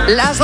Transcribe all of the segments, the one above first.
Las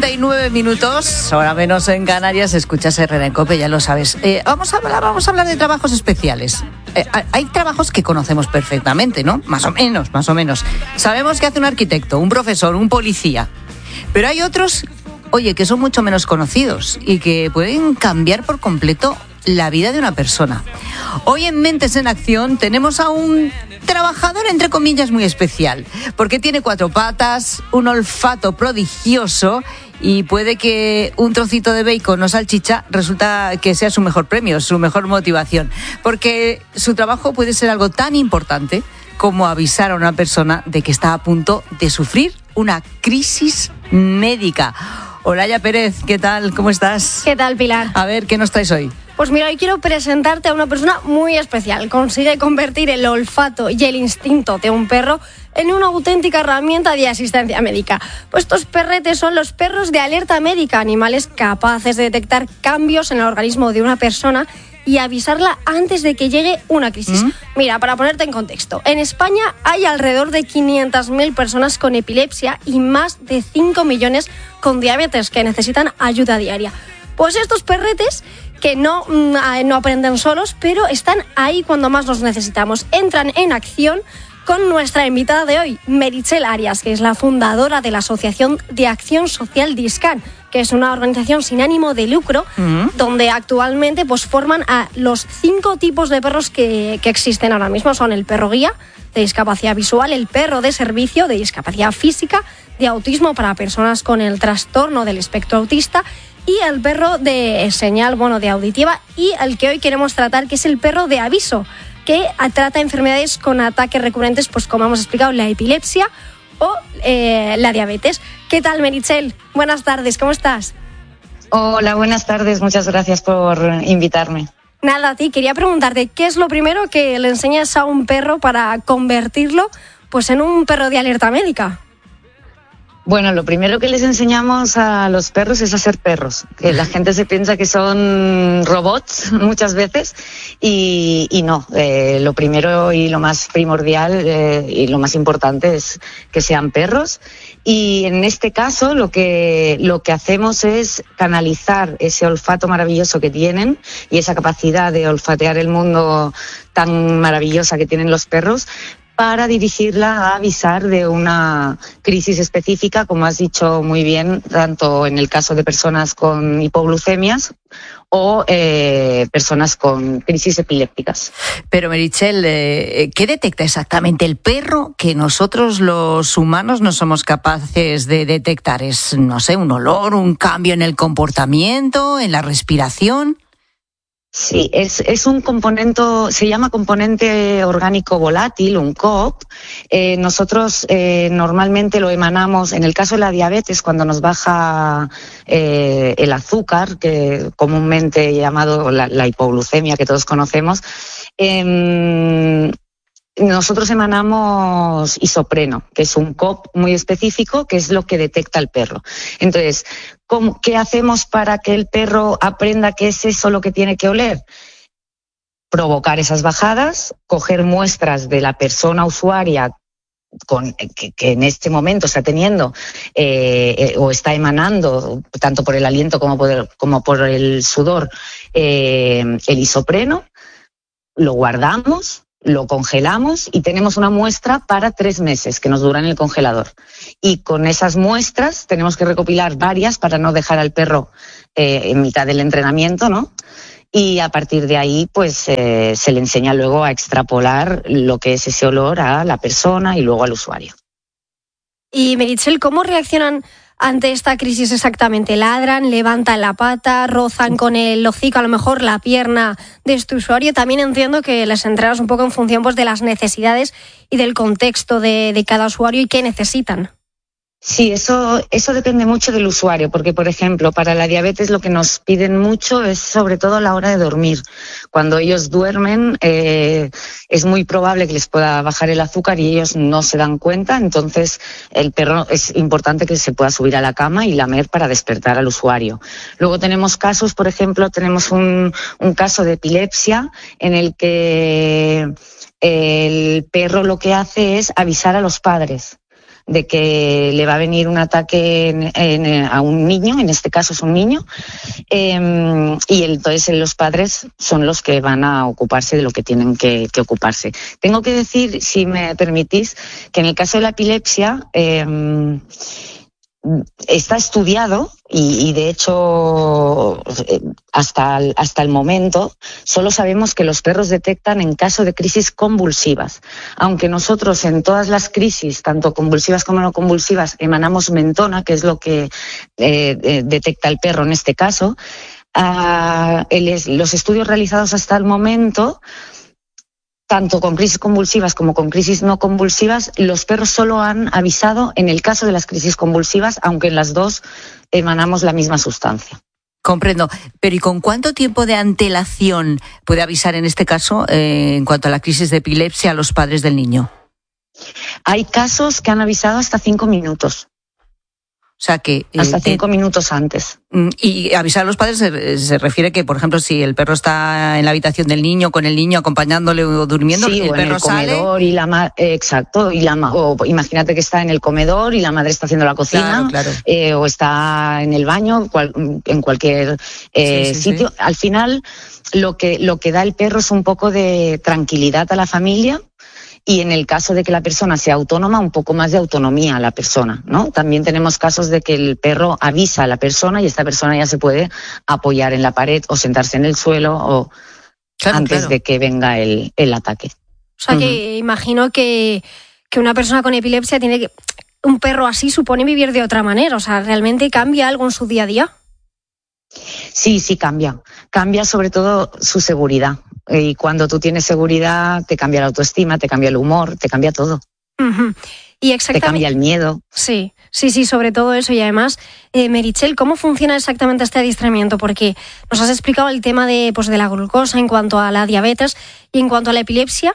12:39, hora menos en Canarias, escuchas Herrera en COPE, ya lo sabes. Vamos a hablar de trabajos especiales. Hay trabajos que conocemos perfectamente, ¿no? Más o menos. Sabemos qué hace un arquitecto, un profesor, un policía. Pero hay otros, oye, que son mucho menos conocidos y que pueden cambiar por completo la vida de una persona. Hoy en Mentes en Acción tenemos a un trabajador, entre comillas, muy especial, porque tiene 4 patas, un olfato prodigioso y puede que un trocito de bacon o salchicha resulta que sea su mejor premio, su mejor motivación, porque su trabajo puede ser algo tan importante como avisar a una persona de que está a punto de sufrir una crisis médica. Olaya Pérez, ¿qué tal? ¿Cómo estás? ¿Qué tal, Pilar? A ver, ¿qué nos traes hoy? Pues mira, hoy quiero presentarte a una persona muy especial. Consigue convertir el olfato y el instinto de un perro en una auténtica herramienta de asistencia médica. Pues estos perretes son los perros de alerta médica, animales capaces de detectar cambios en el organismo de una persona y avisarla antes de que llegue una crisis. Mira, para ponerte en contexto, en España hay alrededor de 500.000 personas con epilepsia y más de 5 millones con diabetes que necesitan ayuda diaria. Pues estos perretes que no aprenden solos, pero están ahí cuando más los necesitamos. Entran en acción con nuestra invitada de hoy, Meritxell Arias, que es la fundadora de la Asociación de Acción Social Discan, que es una organización sin ánimo de lucro, donde actualmente pues forman a los 5 tipos de perros que existen ahora mismo. Son el perro guía, de discapacidad visual, el perro de servicio, de discapacidad física, de autismo para personas con el trastorno del espectro autista, y el perro de señal, de auditiva, y el que hoy queremos tratar, que es el perro de aviso, que trata enfermedades con ataques recurrentes, pues como hemos explicado, la epilepsia o la diabetes. ¿Qué tal, Meritxell? Buenas tardes, ¿cómo estás? Hola, buenas tardes, muchas gracias por invitarme. Nada, a ti, quería preguntarte, ¿qué es lo primero que le enseñas a un perro para convertirlo pues en un perro de alerta médica? Bueno, lo primero que les enseñamos a los perros es a ser perros, que la gente se piensa que son robots muchas veces y no, lo primero y lo más primordial y lo más importante es que sean perros, y en este caso lo que hacemos es canalizar ese olfato maravilloso que tienen y esa capacidad de olfatear el mundo tan maravillosa que tienen los perros, para dirigirla a avisar de una crisis específica, como has dicho muy bien, tanto en el caso de personas con hipoglucemias o personas con crisis epilépticas. Pero Meritxell, ¿qué detecta exactamente el perro que nosotros los humanos no somos capaces de detectar? ¿Es, no sé, un olor, un cambio en el comportamiento, en la respiración? Sí, es un componente, se llama componente orgánico volátil, un COV. Nosotros normalmente lo emanamos, en el caso de la diabetes, cuando nos baja el azúcar, que comúnmente llamado la hipoglucemia, que todos conocemos, nosotros emanamos isopreno, que es un COV muy específico, que es lo que detecta el perro. Entonces, ¿qué hacemos para que el perro aprenda que es eso lo que tiene que oler? Provocar esas bajadas, coger muestras de la persona usuaria que en este momento está teniendo o está emanando, tanto por el aliento como por el sudor, el isopreno, lo guardamos, lo congelamos y tenemos una muestra para 3 meses que nos dura en el congelador. Y con esas muestras tenemos que recopilar varias para no dejar al perro en mitad del entrenamiento, ¿no? Y a partir de ahí, pues se le enseña luego a extrapolar lo que es ese olor a la persona y luego al usuario. Y Meritxell, ¿cómo reaccionan ante esta crisis exactamente? ¿Ladran, levantan la pata, rozan con el hocico a lo mejor la pierna de este usuario? También entiendo que les entrenas un poco en función pues de las necesidades y del contexto de cada usuario y qué necesitan. Sí, eso depende mucho del usuario, porque, por ejemplo, para la diabetes lo que nos piden mucho es sobre todo la hora de dormir. Cuando ellos duermen es muy probable que les pueda bajar el azúcar y ellos no se dan cuenta, entonces el perro es importante que se pueda subir a la cama y lamer para despertar al usuario. Luego tenemos casos, por ejemplo, tenemos un caso de epilepsia en el que el perro lo que hace es avisar a los padres. de que le va a venir un ataque a un niño, en este caso es un niño, y entonces los padres son los que van a ocuparse de lo que tienen que ocuparse. Tengo que decir, si me permitís, que en el caso de la epilepsia está estudiado y de hecho hasta el momento solo sabemos que los perros detectan en caso de crisis convulsivas. Aunque nosotros en todas las crisis, tanto convulsivas como no convulsivas, emanamos mentona, que es lo que detecta el perro en este caso, los estudios realizados hasta el momento, tanto con crisis convulsivas como con crisis no convulsivas, los perros solo han avisado en el caso de las crisis convulsivas, aunque en las dos emanamos la misma sustancia. Comprendo. Pero ¿y con cuánto tiempo de antelación puede avisar en este caso, en cuanto a la crisis de epilepsia, a los padres del niño? Hay casos que han avisado hasta 5 minutos. O sea que... hasta 5 minutos antes. Y avisar a los padres se refiere que, por ejemplo, si el perro está en la habitación del niño, con el niño acompañándole o durmiendo, sí, el o perro en el comedor sale... y exacto, o imagínate que está en el comedor y la madre está haciendo la cocina, claro. O está en el baño, en cualquier sitio. Sí. Al final, lo que da el perro es un poco de tranquilidad a la familia. Y en el caso de que la persona sea autónoma, un poco más de autonomía a la persona, ¿no? También tenemos casos de que el perro avisa a la persona y esta persona ya se puede apoyar en la pared o sentarse en el suelo o antes de que venga el ataque. O sea que imagino que una persona con epilepsia un perro así supone vivir de otra manera. O sea, ¿realmente cambia algo en su día a día? Sí, cambia. Cambia sobre todo su seguridad. Y cuando tú tienes seguridad, te cambia la autoestima, te cambia el humor, te cambia todo. Uh-huh. Y exactamente... te cambia el miedo. Sí, sobre todo eso. Y además, Meritxell, ¿cómo funciona exactamente este adiestramiento? Porque nos has explicado el tema de la glucosa en cuanto a la diabetes y en cuanto a la epilepsia.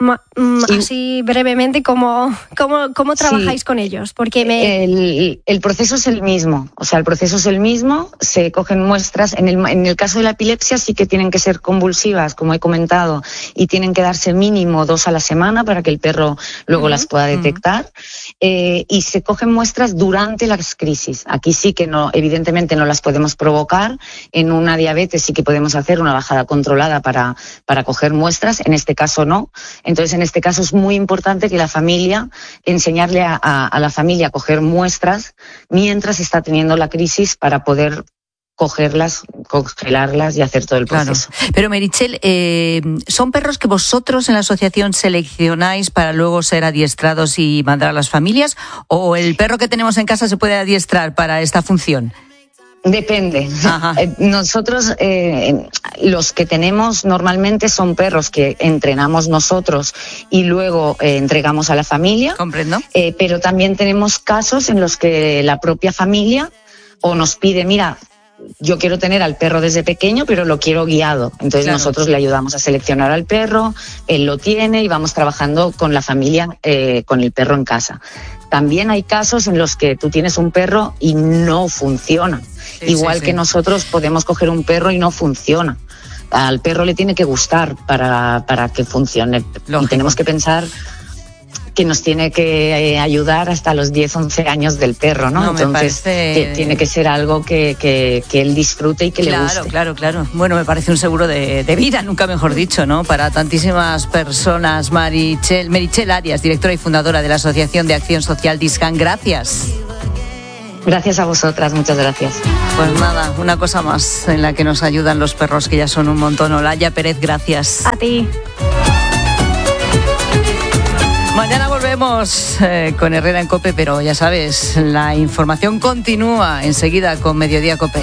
Así brevemente, ¿cómo trabajáis con ellos? Porque el proceso es el mismo. O sea, el proceso es el mismo. Se cogen muestras. En el caso de la epilepsia sí que tienen que ser convulsivas, como he comentado, y tienen que darse mínimo 2 a la semana para que el perro luego las pueda detectar. Y se cogen muestras durante las crisis. Aquí sí que no, evidentemente no las podemos provocar. En una diabetes sí que podemos hacer una bajada controlada para coger muestras. En este caso no. Entonces, en este caso es muy importante que la familia, enseñarle a la familia a coger muestras mientras está teniendo la crisis para poder cogerlas, congelarlas y hacer todo el proceso. Claro. Pero Meritxell, ¿son perros que vosotros en la asociación seleccionáis para luego ser adiestrados y mandar a las familias? ¿O el perro que tenemos en casa se puede adiestrar para esta función? Depende. Nosotros, los que tenemos normalmente son perros que entrenamos nosotros y luego entregamos a la familia. Comprendo. Pero también tenemos casos en los que la propia familia o nos pide, mira, yo quiero tener al perro desde pequeño, pero lo quiero guiado. Entonces nosotros le ayudamos a seleccionar al perro, él lo tiene y vamos trabajando con la familia, con el perro en casa. También hay casos en los que tú tienes un perro y no funciona. Igual que nosotros podemos coger un perro y no funciona. Al perro le tiene que gustar para que funcione. Lógico. Y tenemos que pensar que nos tiene que ayudar hasta los 10, 11 años del perro, ¿no? Entonces tiene que ser algo que él disfrute y que le guste. Claro. Bueno, me parece un seguro de vida, nunca mejor dicho, ¿no? Para tantísimas personas. Meritxell Arias, directora y fundadora de la Asociación de Acción Social Discan, gracias. Gracias a vosotras, muchas gracias. Pues nada, una cosa más en la que nos ayudan los perros, que ya son un montón. Olaya Pérez, gracias. A ti. Mañana volvemos con Herrera en COPE, pero ya sabes, la información continúa enseguida con Mediodía COPE.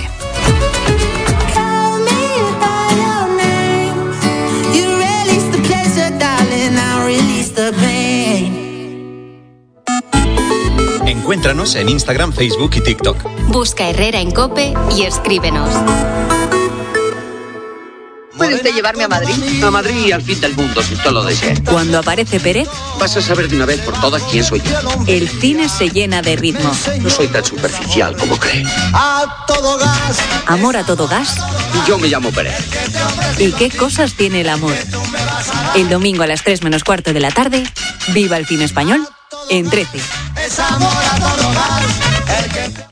Encuéntranos en Instagram, Facebook y TikTok. Busca Herrera en COPE y escríbenos. ¿Puede usted llevarme a Madrid? A Madrid y al fin del mundo, si usted lo desea. Cuando aparece Pérez, vas a saber de una vez por todas quién soy yo. El cine se llena de ritmo. No soy tan superficial como cree. A todo gas. Amor a todo gas. Yo me llamo Pérez. ¿Y qué cosas tiene el amor? El domingo a las 3 menos cuarto de la tarde, viva el cine español en 13. es amor a todo gas.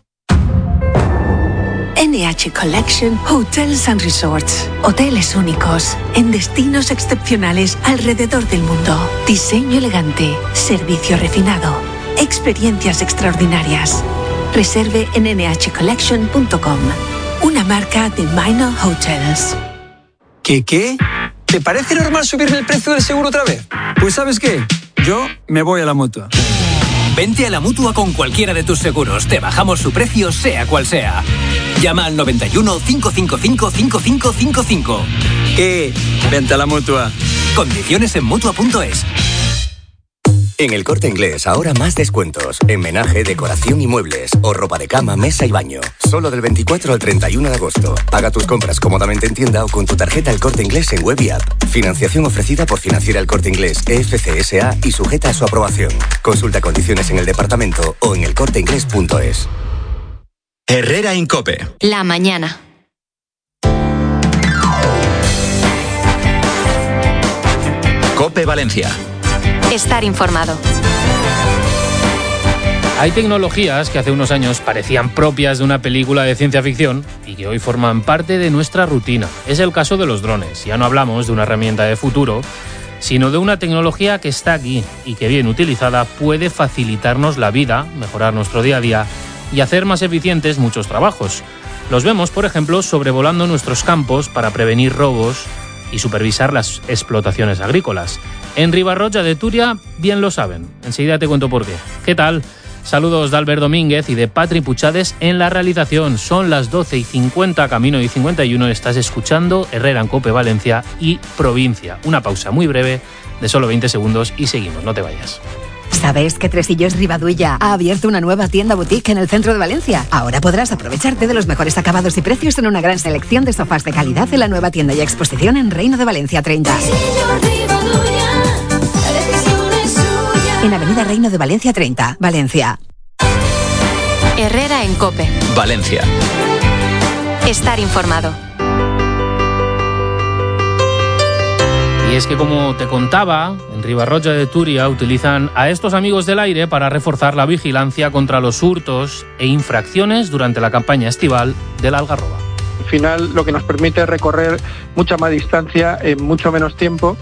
NH Collection Hotels and Resorts. Hoteles únicos en destinos excepcionales alrededor del mundo. Diseño elegante, servicio refinado, experiencias extraordinarias. Reserve en nhcollection.com. Una marca de Minor Hotels. ¿Qué? ¿Te parece normal subirle el precio del seguro otra vez? Pues ¿sabes qué? Yo me voy a la Mutua. Vente a la Mutua con cualquiera de tus seguros. Te bajamos su precio, sea cual sea. Llama al 91 555 5555. Vente a la Mutua. Condiciones en Mutua.es. En El Corte Inglés, ahora más descuentos. En menaje, decoración y muebles. O ropa de cama, mesa y baño. Solo del 24 al 31 de agosto. Paga tus compras cómodamente en tienda o con tu tarjeta El Corte Inglés en web y app. Financiación ofrecida por Financiera El Corte Inglés, EFC S.A. y sujeta a su aprobación. Consulta condiciones en el departamento o en elcorteinglés.es. Herrera en COPE. La mañana. COPE Valencia. Estar informado. Hay tecnologías que hace unos años parecían propias de una película de ciencia ficción y que hoy forman parte de nuestra rutina. Es el caso de los drones. Ya no hablamos de una herramienta de futuro, sino de una tecnología que está aquí y que, bien utilizada, puede facilitarnos la vida, mejorar nuestro día a día y hacer más eficientes muchos trabajos. Los vemos, por ejemplo, sobrevolando nuestros campos para prevenir robos y supervisar las explotaciones agrícolas. En Ribarroja de Túria bien lo saben. Enseguida te cuento por qué. ¿Qué tal? Saludos de Albert Domínguez y de Patri Puchades en la realización. Son las 12:50, camino y 51. Estás escuchando Herrera en COPE Valencia y Provincia. Una pausa muy breve de solo 20 segundos y seguimos. No te vayas. ¿Sabes que Tresillos Ribadulla ha abierto una nueva tienda boutique en el centro de Valencia? Ahora podrás aprovecharte de los mejores acabados y precios en una gran selección de sofás de calidad en la nueva tienda y exposición en Reino de Valencia 30. En Avenida Reino de Valencia 30, Valencia. Herrera en COPE. Valencia. Estar informado. Y es que, como te contaba, en Ribarroja de Túria utilizan a estos amigos del aire para reforzar la vigilancia contra los hurtos e infracciones durante la campaña estival del Algarroba. Al final lo que nos permite es recorrer mucha más distancia en mucho menos tiempo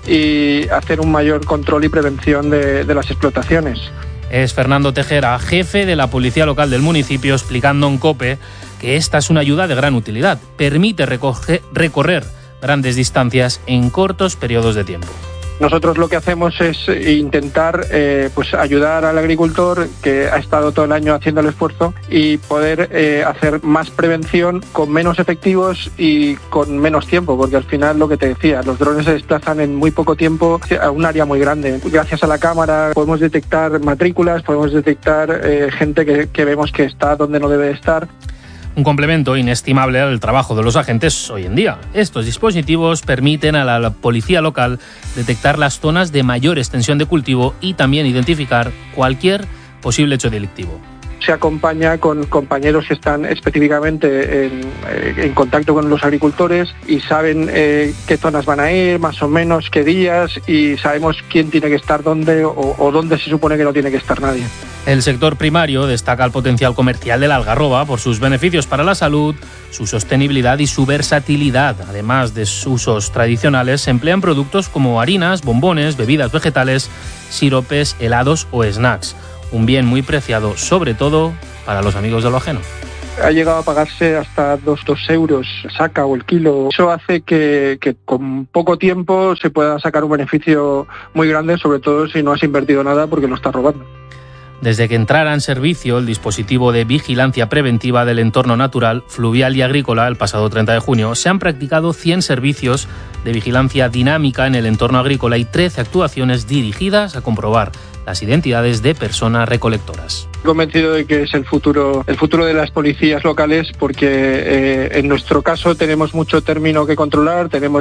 y hacer un mayor control y prevención de las explotaciones. Es Fernando Tejera, jefe de la Policía Local del municipio, explicando en COPE que esta es una ayuda de gran utilidad. Permite recorrer grandes distancias en cortos periodos de tiempo. Nosotros lo que hacemos es intentar ayudar al agricultor que ha estado todo el año haciendo el esfuerzo y poder hacer más prevención con menos efectivos y con menos tiempo, porque al final lo que te decía, los drones se desplazan en muy poco tiempo a un área muy grande. Gracias a la cámara podemos detectar matrículas, podemos detectar gente que vemos que está donde no debe estar. Un complemento inestimable al trabajo de los agentes hoy en día. Estos dispositivos permiten a la policía local detectar las zonas de mayor extensión de cultivo y también identificar cualquier posible hecho delictivo. Se acompaña con compañeros que están específicamente en contacto con los agricultores y saben qué zonas van a ir, más o menos qué días, y sabemos quién tiene que estar dónde o dónde se supone que no tiene que estar nadie. El sector primario destaca el potencial comercial del Algarroba por sus beneficios para la salud, su sostenibilidad y su versatilidad. Además de sus usos tradicionales, se emplean productos como harinas, bombones, bebidas vegetales, siropes, helados o snacks. Un bien muy preciado, sobre todo para los amigos de lo ajeno. Ha llegado a pagarse hasta 2 euros saca o el kilo. Eso hace que con poco tiempo se pueda sacar un beneficio muy grande, sobre todo si no has invertido nada porque lo estás robando. Desde que entrara en servicio el dispositivo de vigilancia preventiva del entorno natural, fluvial y agrícola el pasado 30 de junio, se han practicado 100 servicios de vigilancia dinámica en el entorno agrícola y 13 actuaciones dirigidas a comprobar las identidades de personas recolectoras. Estoy convencido de que es el futuro de las policías locales, porque en nuestro caso tenemos mucho término que controlar, tenemos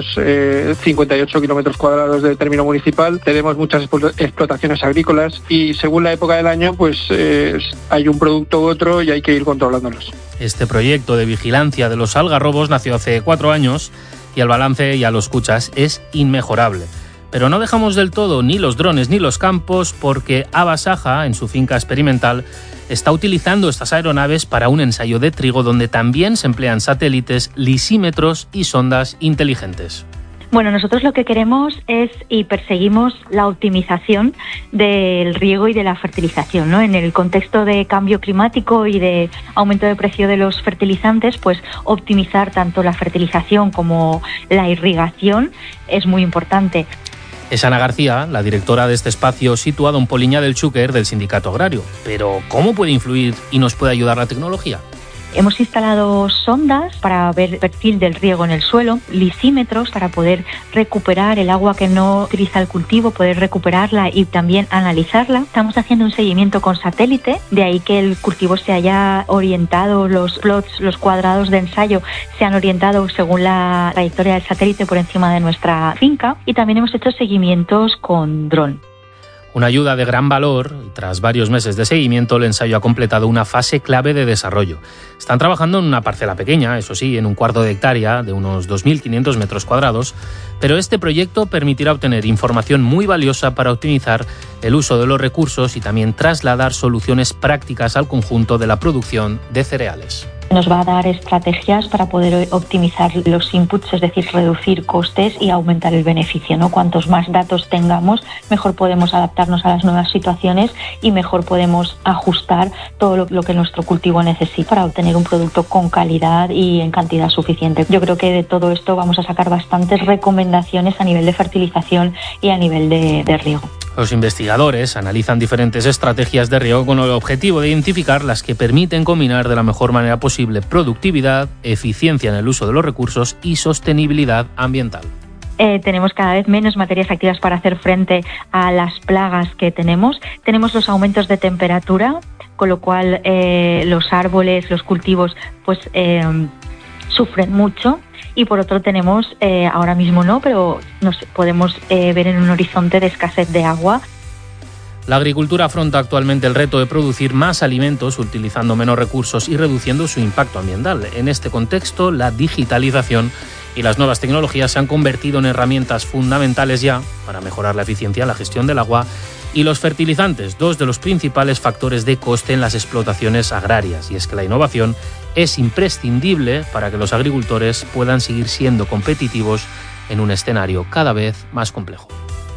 58 kilómetros cuadrados de término municipal, tenemos muchas explotaciones agrícolas y según la época del año hay un producto u otro y hay que ir controlándolos. Este proyecto de vigilancia de los algarrobos nació hace 4 años y el balance, ya lo escuchas, es inmejorable. Pero no dejamos del todo ni los drones ni los campos, porque Ava Saja, en su finca experimental, está utilizando estas aeronaves para un ensayo de trigo donde también se emplean satélites, lisímetros y sondas inteligentes. Bueno, nosotros lo que queremos es y perseguimos la optimización del riego y de la fertilización, ¿no? En el contexto de cambio climático y de aumento de precio de los fertilizantes, pues optimizar tanto la fertilización como la irrigación es muy importante. Es Ana García, la directora de este espacio situado en Poliña del Xúquer del Sindicato Agrario. Pero, ¿cómo puede influir y nos puede ayudar la tecnología? Hemos instalado sondas para ver el perfil del riego en el suelo, lisímetros para poder recuperar el agua que no utiliza el cultivo, poder recuperarla y también analizarla. Estamos haciendo un seguimiento con satélite, de ahí que el cultivo se haya orientado, los plots, los cuadrados de ensayo se han orientado según la trayectoria del satélite por encima de nuestra finca, y también hemos hecho seguimientos con dron. Una ayuda de gran valor, y tras varios meses de seguimiento, el ensayo ha completado una fase clave de desarrollo. Están trabajando en una parcela pequeña, eso sí, en un cuarto de hectárea, de unos 2.500 metros cuadrados, pero este proyecto permitirá obtener información muy valiosa para optimizar el uso de los recursos y también trasladar soluciones prácticas al conjunto de la producción de cereales. Nos va a dar estrategias para poder optimizar los inputs, es decir, reducir costes y aumentar el beneficio, ¿no? Cuantos más datos tengamos, mejor podemos adaptarnos a las nuevas situaciones y mejor podemos ajustar todo lo que nuestro cultivo necesita para obtener un producto con calidad y en cantidad suficiente. Yo creo que de todo esto vamos a sacar bastantes recomendaciones a nivel de fertilización y a nivel de riego. Los investigadores analizan diferentes estrategias de riego con el objetivo de identificar las que permiten combinar de la mejor manera posible productividad, eficiencia en el uso de los recursos y sostenibilidad ambiental. Tenemos cada vez menos materias activas para hacer frente a las plagas que tenemos. Tenemos los aumentos de temperatura, con lo cual los árboles, los cultivos, pues sufren mucho. Y por otro tenemos, ahora mismo no, pero podemos ver en un horizonte de escasez de agua. La agricultura afronta actualmente el reto de producir más alimentos utilizando menos recursos y reduciendo su impacto ambiental. En este contexto, la digitalización y las nuevas tecnologías se han convertido en herramientas fundamentales ya para mejorar la eficiencia en la gestión del agua y los fertilizantes, dos de los principales factores de coste en las explotaciones agrarias. Y es que la innovación es imprescindible para que los agricultores puedan seguir siendo competitivos en un escenario cada vez más complejo.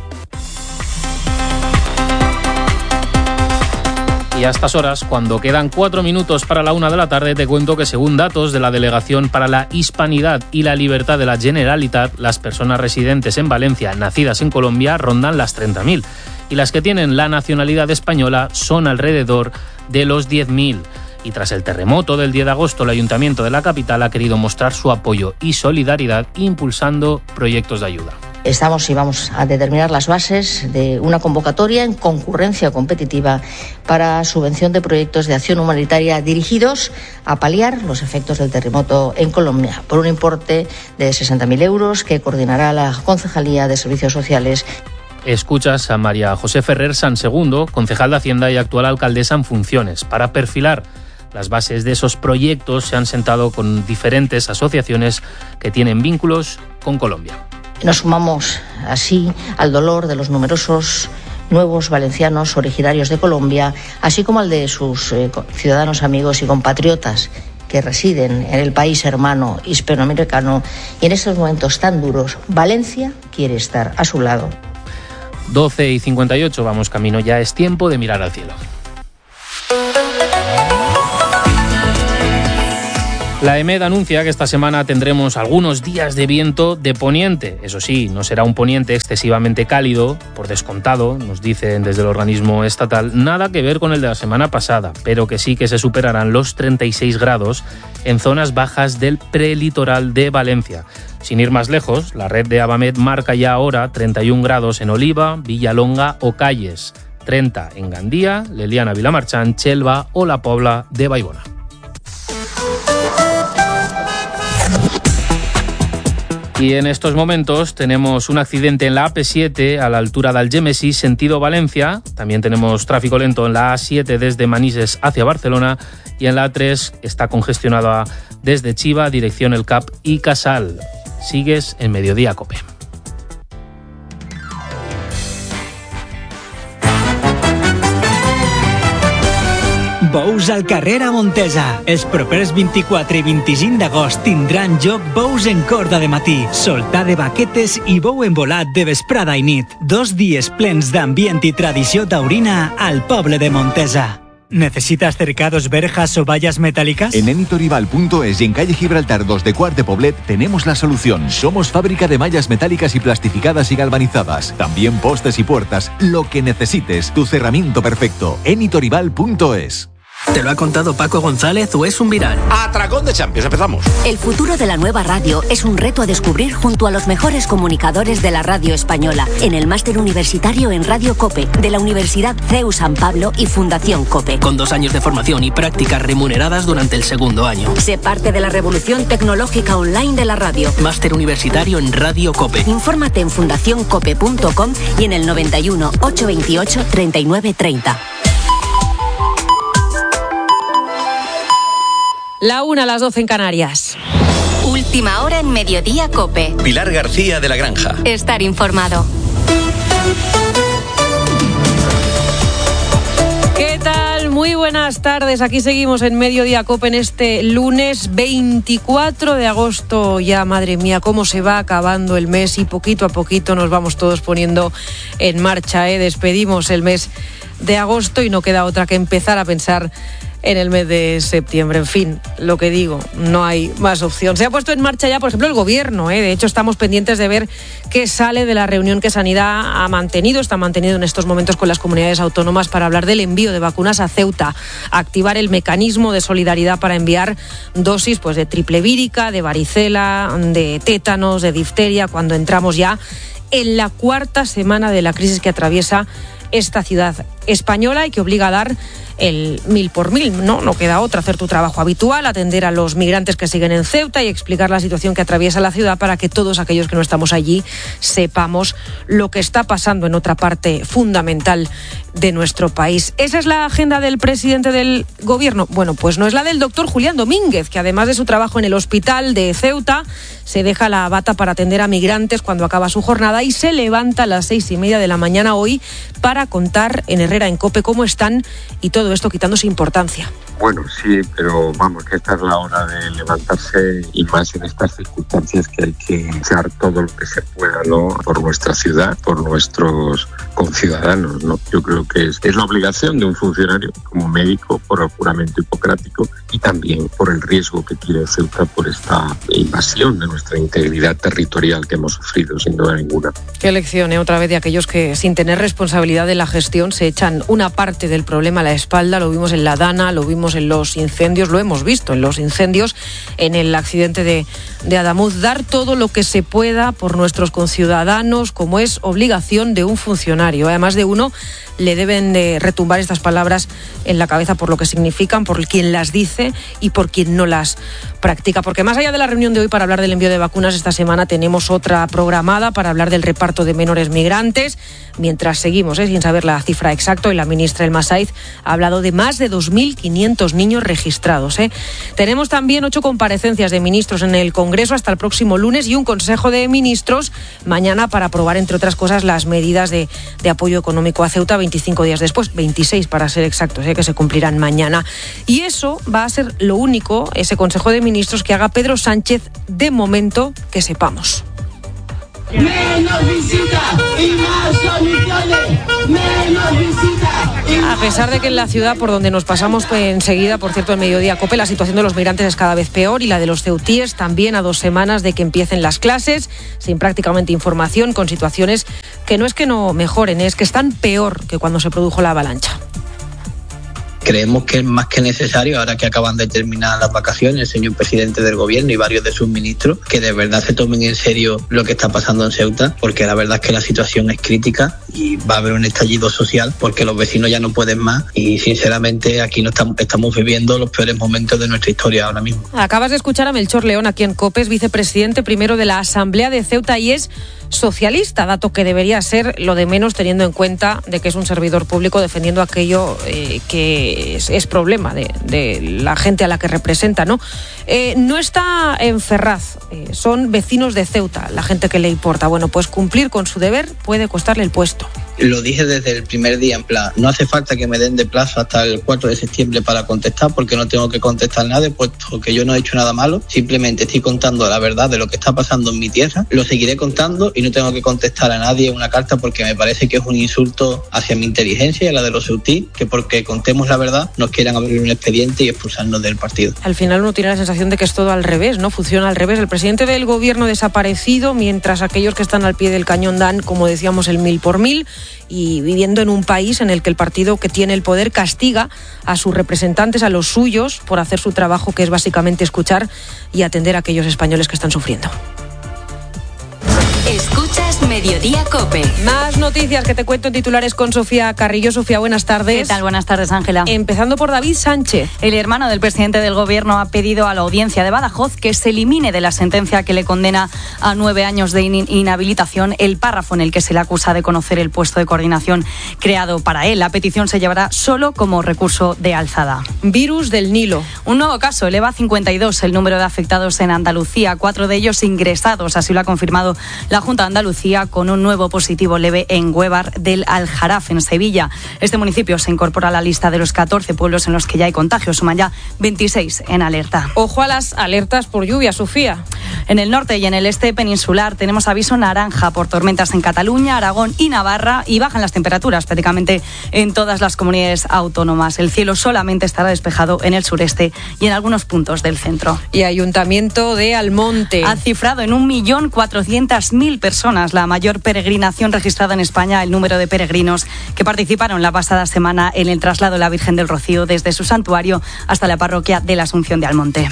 Y a estas horas, cuando quedan 4 minutos para la 1 de la tarde, te cuento que según datos de la Delegación para la Hispanidad y la Libertad de la Generalitat, las personas residentes en Valencia, nacidas en Colombia, rondan las 30.000. Y las que tienen la nacionalidad española son alrededor de los 10.000. Y tras el terremoto del 10 de agosto, el Ayuntamiento de la capital ha querido mostrar su apoyo y solidaridad impulsando proyectos de ayuda. Estamos y vamos a determinar las bases de una convocatoria en concurrencia competitiva para subvención de proyectos de acción humanitaria dirigidos a paliar los efectos del terremoto en Colombia, por un importe de 60.000 euros que coordinará la Concejalía de Servicios Sociales. Escuchas a María José Ferrer Sansegundo, concejal de Hacienda y actual alcaldesa en funciones. Para perfilar las bases de esos proyectos se han sentado con diferentes asociaciones que tienen vínculos con Colombia. Nos sumamos así al dolor de los numerosos nuevos valencianos originarios de Colombia, así como al de sus ciudadanos, amigos y compatriotas que residen en el país hermano hispanoamericano, y en estos momentos tan duros, Valencia quiere estar a su lado. 12:58, vamos camino, ya es tiempo de mirar al cielo. La EMED anuncia que esta semana tendremos algunos días de viento de poniente. Eso sí, no será un poniente excesivamente cálido, por descontado, nos dicen desde el organismo estatal, nada que ver con el de la semana pasada, pero que sí que se superarán los 36 grados en zonas bajas del prelitoral de Valencia. Sin ir más lejos, la red de Avamed marca ya ahora 31 grados en Oliva, Villalonga o Calles, 30 en Gandía, Leliana, Vilamarchán, Chelva o La Pobla de Baibona. Y en estos momentos tenemos un accidente en la AP7 a la altura de Algemesí, sentido Valencia. También tenemos tráfico lento en la A7 desde Manises hacia Barcelona. Y en la A3 está congestionada desde Chiva, dirección El Cap y Casal. Sigues en Mediodía Cope. Bous al carrer a Montesa. Els propers 24 i 25 d'agost tindran lloc bous en corda de matí, soltar de baquetes i bou envolat de vesprada i nit. 2 dies plens d'ambient i tradició taurina al poble de Montesa. ¿Necesitas cercados, verjas o vallas metálicas? En enitorival.es y en calle Gibraltar 2 de Quart de Poblet tenemos la solución. Somos fábrica de mallas metálicas y plastificadas y galvanizadas. También postes y puertas. Lo que necesites. Tu cerramiento perfecto. enitorival.es. ¿Te lo ha contado Paco González o es un viral? Atracón de Champions, empezamos. El futuro de la nueva radio es un reto a descubrir junto a los mejores comunicadores de la radio española en el máster universitario en Radio COPE de la Universidad CEU San Pablo y Fundación COPE. Con 2 años de formación y prácticas remuneradas durante el segundo año. Sé parte de la revolución tecnológica online de la radio. Máster universitario en Radio COPE. Infórmate en fundacioncope.com y en el 91 828 3930. La 1 a las 12 en Canarias. Última hora en Mediodía COPE. Pilar García de la Granja. Estar informado. ¿Qué tal? Muy buenas tardes. Aquí seguimos en Mediodía COPE en este lunes 24 de agosto. Ya, madre mía, cómo se va acabando el mes y poquito a poquito nos vamos todos poniendo en marcha. Despedimos el mes de agosto y no queda otra que empezar a pensar en el mes de septiembre. En fin, lo que digo, no hay más opción. Se ha puesto en marcha ya, por ejemplo, el gobierno. De hecho, estamos pendientes de ver qué sale de la reunión que Sanidad está mantenido en estos momentos con las comunidades autónomas para hablar del envío de vacunas a Ceuta, activar el mecanismo de solidaridad para enviar dosis de triple vírica, de varicela, de tétanos, de difteria, cuando entramos ya en la 4ª semana de la crisis que atraviesa esta ciudad española y que obliga a dar el 1000 por 1000, no queda otra, hacer tu trabajo habitual, atender a los migrantes que siguen en Ceuta y explicar la situación que atraviesa la ciudad para que todos aquellos que no estamos allí sepamos lo que está pasando en otra parte fundamental de nuestro país. ¿Esa es la agenda del presidente del gobierno? Bueno, pues no es la del doctor Julián Domínguez, que además de su trabajo en el hospital de Ceuta, se deja la bata para atender a migrantes cuando acaba su jornada y se levanta a las 6:30 de la mañana hoy para contar en Herrera en COPE cómo están y todo esto quitándose importancia. Bueno, sí, pero vamos, que esta es la hora de levantarse y más en estas circunstancias que hay que echar todo lo que se pueda, ¿no? Por nuestra ciudad, por nuestros conciudadanos, ¿no? Yo creo que es la obligación de un funcionario como médico por el juramento hipocrático y también por el riesgo que tiene Ceuta por esta invasión de nuestra integridad territorial que hemos sufrido, sin duda ninguna. Qué lección, otra vez de aquellos que sin tener responsabilidad de la gestión se echan una parte del problema a la espalda. Lo vimos en la Dana, lo vimos en los incendios, lo hemos visto en los incendios, en el accidente de Adamuz. Dar todo lo que se pueda por nuestros conciudadanos, como es obligación de un funcionario. Además de uno, le deben de retumbar estas palabras en la cabeza por lo que significan, por quien las dice y por quien no las practica. Porque más allá de la reunión de hoy para hablar del envío de vacunas, esta semana tenemos otra programada para hablar del reparto de menores migrantes, mientras seguimos sin saber la cifra exacta, y la ministra Elma Saiz ha hablado de más de 2.500 niños registrados. Tenemos también 8 comparecencias de ministros en el Congreso hasta el próximo lunes y un Consejo de Ministros mañana para aprobar, entre otras cosas, las medidas de apoyo económico a Ceuta 25 días después, 26 para ser exactos, que se cumplirán mañana. Y eso va a ser lo único, ese Consejo de Ministros, que haga Pedro Sánchez de momento que sepamos. Menos visita y más soluciones. Menos visita y más. A pesar de que en la ciudad por donde nos pasamos enseguida, por cierto, en Mediodía COPE, la situación de los migrantes es cada vez peor y la de los ceutíes también, a 2 semanas de que empiecen las clases, sin prácticamente información, con situaciones que no es que no mejoren, es que están peor que cuando se produjo la avalancha. Creemos que es más que necesario, ahora que acaban de terminar las vacaciones, el señor presidente del gobierno y varios de sus ministros, que de verdad se tomen en serio lo que está pasando en Ceuta, porque la verdad es que la situación es crítica y va a haber un estallido social porque los vecinos ya no pueden más y sinceramente aquí no estamos viviendo los peores momentos de nuestra historia ahora mismo. Acabas de escuchar a Melchor León aquí en COPE, es vicepresidente primero de la Asamblea de Ceuta y es socialista, dato que debería ser lo de menos teniendo en cuenta de que es un servidor público defendiendo aquello que es problema de la gente a la que representa, ¿no? No está en Ferraz, son vecinos de Ceuta, la gente que le importa. Bueno, pues cumplir con su deber puede costarle el puesto. Lo dije desde el primer día, en plan, no hace falta que me den de plazo hasta el 4 de septiembre para contestar, porque no tengo que contestar nada, puesto que yo no he hecho nada malo, simplemente estoy contando la verdad de lo que está pasando en mi tierra, lo seguiré contando y no tengo que contestar a nadie una carta porque me parece que es un insulto hacia mi inteligencia y a la de los ceutís, que porque contemos la verdad nos quieran abrir un expediente y expulsarnos del partido. Al final uno tiene la sensación de que es todo al revés, ¿no? Funciona al revés. El presidente del gobierno desaparecido, mientras aquellos que están al pie del cañón dan, como decíamos, el 1000 por 1000, y viviendo en un país en el que el partido que tiene el poder castiga a sus representantes, a los suyos, por hacer su trabajo, que es básicamente escuchar y atender a aquellos españoles que están sufriendo. Escuchas Mediodía COPE. Más noticias que te cuento en titulares con Sofía Carrillo. Sofía, buenas tardes. ¿Qué tal? Buenas tardes, Ángela. Empezando por David Sánchez. El hermano del presidente del Gobierno ha pedido a la audiencia de Badajoz que se elimine de la sentencia que le condena a 9 años de inhabilitación el párrafo en el que se le acusa de conocer el puesto de coordinación creado para él. La petición se llevará solo como recurso de alzada. Virus del Nilo. Un nuevo caso eleva a 52 el número de afectados en Andalucía, 4 de ellos ingresados. Así lo ha confirmado la Junta de Andalucía, con un nuevo positivo leve en Huévar del Aljaraf, en Sevilla. Este municipio se incorpora a la lista de los 14 pueblos en los que ya hay contagios. Suman ya 26 en alerta. Ojo a las alertas por lluvia, Sofía. En el norte y en el este peninsular tenemos aviso naranja por tormentas en Cataluña, Aragón y Navarra, y bajan las temperaturas prácticamente en todas las comunidades autónomas. El cielo solamente estará despejado en el sureste y en algunos puntos del centro. Y Ayuntamiento de Almonte ha cifrado en 1.400.000 personas, la mayor peregrinación registrada en España, el número de peregrinos que participaron la pasada semana en el traslado de la Virgen del Rocío desde su santuario hasta la parroquia de la Asunción de Almonte.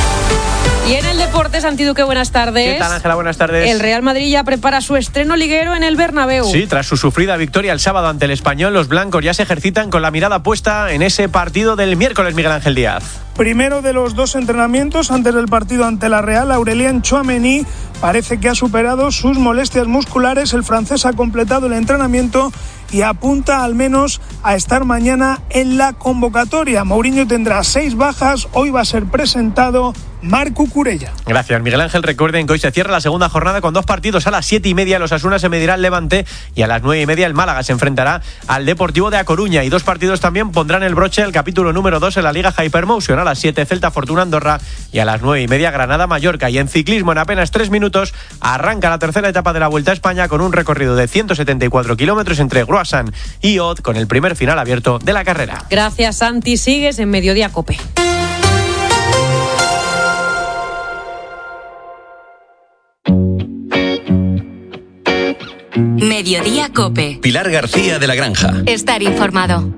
Y en el deporte, Santi Duque, buenas tardes. ¿Qué tal, Ángela? Buenas tardes. El Real Madrid ya prepara su estreno liguero en el Bernabéu. Sí, tras su sufrida victoria el sábado ante el Español, los blancos ya se ejercitan con la mirada puesta en ese partido del miércoles, Miguel Ángel Díaz. Primero de los dos entrenamientos antes del partido ante la Real, Aurélien Tchouaméni parece que ha superado sus molestias musculares. El francés ha completado el entrenamiento y apunta al menos a estar mañana en la convocatoria. Mourinho tendrá 6 bajas, hoy va a ser presentado Marc Cucurella. Gracias, Miguel Ángel. Recuerden que hoy se cierra la segunda jornada con 2 partidos. A las 7:30 los Osasuna se medirá al Levante y a las 9:30 el Málaga se enfrentará al Deportivo de A Coruña. Y 2 partidos también pondrán el broche al capítulo número 2 en la Liga Hypermotion. A las 7 Celta Fortuna Andorra y a las 9:30 Granada Mallorca. Y en ciclismo, en apenas 3 minutos arranca la tercera etapa de la Vuelta a España con un recorrido de 174 kilómetros entre Gruasan y Od, con el primer final abierto de la carrera. Gracias, Santi. Sigues en Mediodía COPE. Mediodía COPE. Pilar García de la Granja. Estar informado.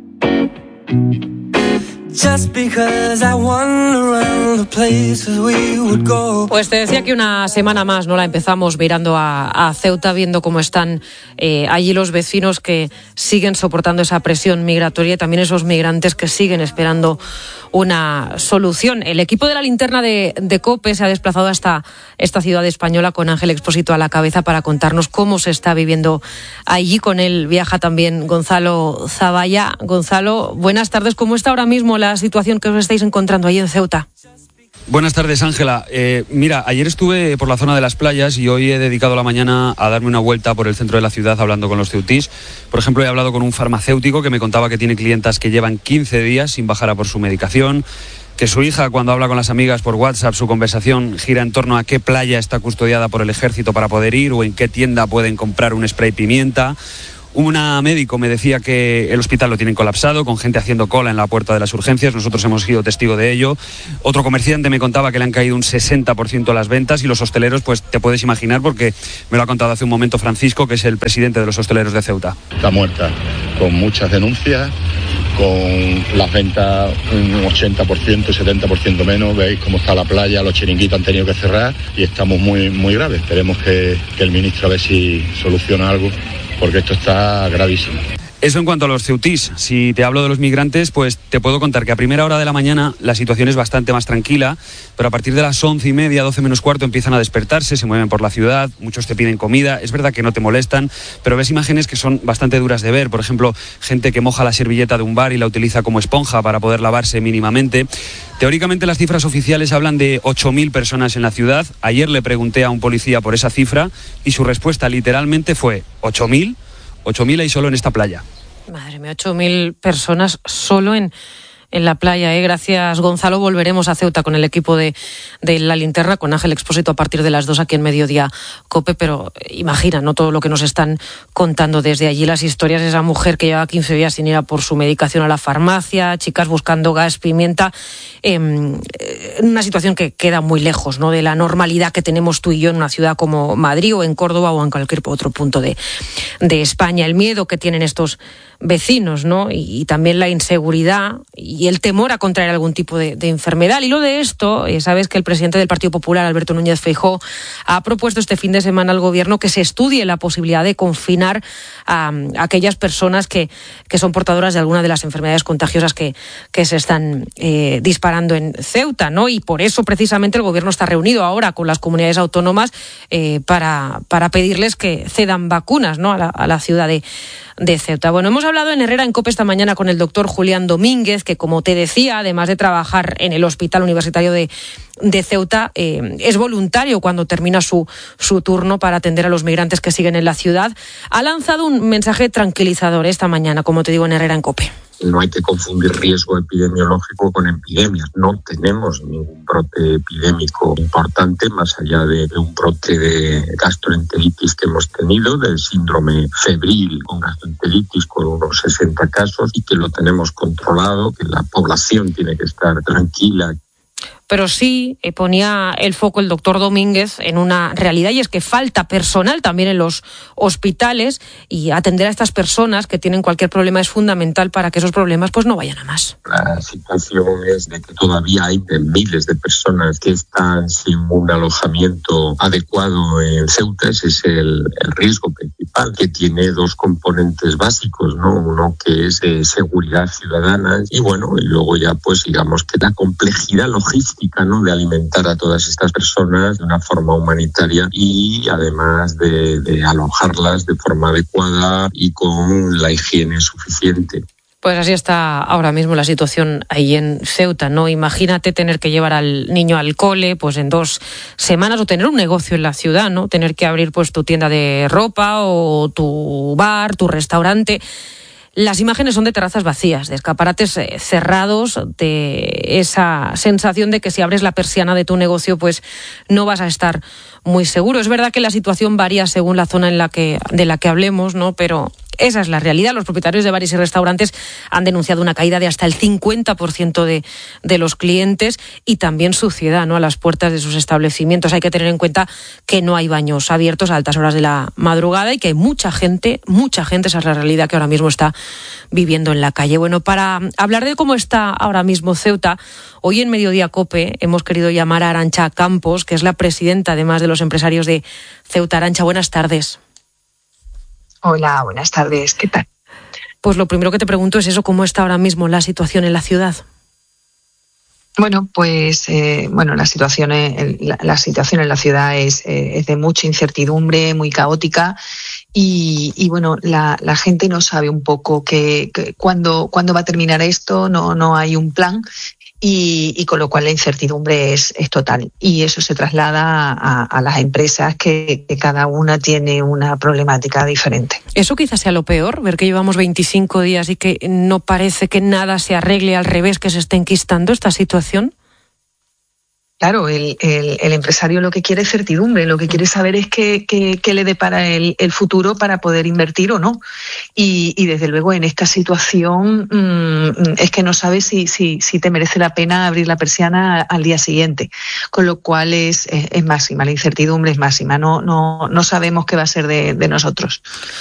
Pues te decía que una semana más no la empezamos mirando a Ceuta, viendo cómo están allí los vecinos que siguen soportando esa presión migratoria y también esos migrantes que siguen esperando una solución. El equipo de la linterna de COPE se ha desplazado hasta esta ciudad española con Ángel Expósito a la cabeza para contarnos cómo se está viviendo allí. Con él viaja también Gonzalo Zavalla. Gonzalo, buenas tardes. ¿Cómo está ahora mismo la situación que os estáis encontrando allí en Ceuta? Buenas tardes, Ángela. Mira, ayer estuve por la zona de las playas y hoy he dedicado la mañana a darme una vuelta por el centro de la ciudad hablando con los ceutís. Por ejemplo, he hablado con un farmacéutico que me contaba que tiene clientas que llevan 15 días sin bajar a por su medicación, que su hija, cuando habla con las amigas por WhatsApp, su conversación gira en torno a qué playa está custodiada por el ejército para poder ir o en qué tienda pueden comprar un spray pimienta. Una médico me decía que el hospital lo tienen colapsado, con gente haciendo cola en la puerta de las urgencias. Nosotros hemos sido testigo de ello. Otro comerciante me contaba que le han caído un 60% las ventas, y los hosteleros, pues te puedes imaginar, porque me lo ha contado hace un momento Francisco, que es el presidente de los hosteleros de Ceuta. Está muerta, con muchas denuncias, con las ventas un 80%, 70% menos. Veis cómo está la playa, los chiringuitos han tenido que cerrar y estamos muy, muy graves. Esperemos que el ministro a ver si soluciona algo, porque esto está gravísimo. Eso en cuanto a los ceutís. Si te hablo de los migrantes, pues te puedo contar que a primera hora de la mañana la situación es bastante más tranquila, pero a partir de las 11:30, 12 menos cuarto, empiezan a despertarse, se mueven por la ciudad, muchos te piden comida. Es verdad que no te molestan, pero ves imágenes que son bastante duras de ver. Por ejemplo, gente que moja la servilleta de un bar y la utiliza como esponja para poder lavarse mínimamente. Teóricamente las cifras oficiales hablan de 8.000 personas en la ciudad. Ayer le pregunté a un policía por esa cifra y su respuesta literalmente fue: ¿8.000? 8.000 hay solo en esta playa. Madre mía, 8.000 personas solo en la playa. Gracias, Gonzalo. Volveremos a Ceuta con el equipo de La Linterna, con Ángel Expósito a partir de las 2 aquí en Mediodía Cope, pero imagina, ¿no?, todo lo que nos están contando desde allí, las historias de esa mujer que lleva 15 días sin ir a por su medicación a la farmacia, chicas buscando gas, pimienta, una situación que queda muy lejos, ¿no?, de la normalidad que tenemos tú y yo en una ciudad como Madrid o en Córdoba o en cualquier otro punto de España. El miedo que tienen estos vecinos, ¿no?, y también la inseguridad y el temor a contraer algún tipo de enfermedad. Al hilo de esto, sabes que el presidente del Partido Popular, Alberto Núñez Feijóo, ha propuesto este fin de semana al Gobierno que se estudie la posibilidad de confinar a aquellas personas que son portadoras de alguna de las enfermedades contagiosas que se están disparando en Ceuta, ¿no? Y por eso, precisamente, el Gobierno está reunido ahora con las comunidades autónomas para pedirles que cedan vacunas, ¿no?, a la ciudad de Ceuta. Bueno, hemos hablado en Herrera en COPE esta mañana con el doctor Julián Domínguez, que, como te decía, además de trabajar en el Hospital Universitario de Ceuta, es voluntario cuando termina su turno para atender a los migrantes que siguen en la ciudad. Ha lanzado un mensaje tranquilizador esta mañana, como te digo, en Herrera en COPE. No hay que confundir riesgo epidemiológico con epidemias. No tenemos ningún brote epidémico importante, más allá de un brote de gastroenteritis que hemos tenido, del síndrome febril con gastroenteritis con unos 60 casos, y que lo tenemos controlado, que la población tiene que estar tranquila. Pero sí ponía el foco el doctor Domínguez en una realidad, y es que falta personal también en los hospitales, y atender a estas personas que tienen cualquier problema es fundamental para que esos problemas pues no vayan a más. La situación es de que todavía hay miles de personas que están sin un alojamiento adecuado en Ceuta. Ese es el riesgo principal, que tiene dos componentes básicos, ¿no? Uno que es de seguridad ciudadana y luego ya pues digamos que la complejidad logística, ¿no?, de alimentar a todas estas personas de una forma humanitaria y además de alojarlas de forma adecuada y con la higiene suficiente. Pues así está ahora mismo la situación ahí en Ceuta, ¿no? Imagínate tener que llevar al niño al cole pues en 2 semanas, o tener un negocio en la ciudad, ¿no? Tener que abrir pues tu tienda de ropa o tu bar, tu restaurante. Las imágenes son de terrazas vacías, de escaparates cerrados, de esa sensación de que si abres la persiana de tu negocio pues no vas a estar muy seguro. Es verdad que la situación varía según la zona de la que hablemos, ¿no?, pero esa es la realidad. Los propietarios de bares y restaurantes han denunciado una caída de hasta el 50% de los clientes, y también suciedad, ¿no?, a las puertas de sus establecimientos. Hay que tener en cuenta que no hay baños abiertos a altas horas de la madrugada y que hay mucha gente, esa es la realidad que ahora mismo está viviendo en la calle. Bueno, para hablar de cómo está ahora mismo Ceuta, hoy en Mediodía COPE hemos querido llamar a Arantxa Campos, que es la presidenta, además, de los empresarios de Ceuta. Arantxa, buenas tardes. Hola, buenas tardes. ¿Qué tal? Pues lo primero que te pregunto es eso, ¿cómo está ahora mismo la situación en la ciudad? Bueno, pues la situación en la ciudad es de mucha incertidumbre, muy caótica, y la gente no sabe un poco cuándo va a terminar esto. No hay un plan. Y con lo cual la incertidumbre es total, y eso se traslada a las empresas, que cada una tiene una problemática diferente. Eso quizás sea lo peor, ver que llevamos 25 días y que no parece que nada se arregle, al revés, que se esté enquistando esta situación. Claro, el empresario lo que quiere es certidumbre, lo que quiere saber es qué le depara el futuro para poder invertir o no. Y desde luego en esta situación es que no sabes si te merece la pena abrir la persiana al día siguiente. Con lo cual es máxima, la incertidumbre es máxima, no sabemos qué va a ser de nosotros.